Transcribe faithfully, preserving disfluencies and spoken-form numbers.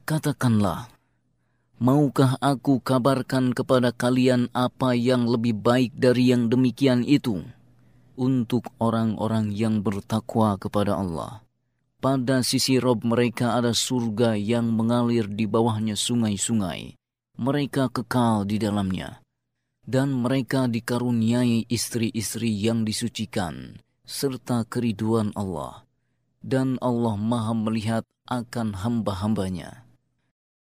Katakanlah, maukah aku kabarkan kepada kalian apa yang lebih baik dari yang demikian itu untuk orang-orang yang bertakwa kepada Allah. Pada sisi Rob mereka ada surga yang mengalir di bawahnya sungai-sungai. Mereka kekal di dalamnya. Dan mereka dikaruniai istri-istri yang disucikan, serta keriduan Allah. Dan Allah Maha melihat akan hamba-hambanya.